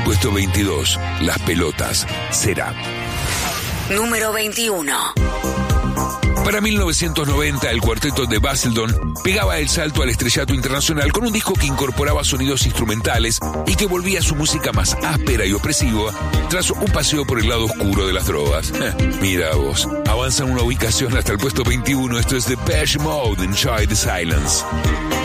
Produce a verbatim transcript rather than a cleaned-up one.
Puesto veintidós, Las Pelotas, Será. Número veintiuno. Para mil novecientos noventa, el cuarteto de Basildon pegaba el salto al estrellato internacional con un disco que incorporaba sonidos instrumentales y que volvía su música más áspera y opresiva tras un paseo por el lado oscuro de las drogas. Mira vos, avanza una ubicación hasta el puesto veintiuno. Esto es Depeche Mode, Enjoy the Silence.